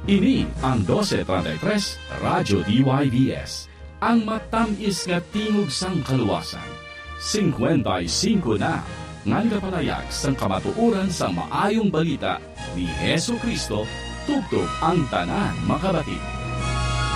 Ini ang 1233 Radyo DYVS, ang matamis nga tingog sang kaluwasan. 55 na ngan kapalayag sang kamatuoran sa maayong balita ni Hesu Kristo, tugtog ang tanan makabati.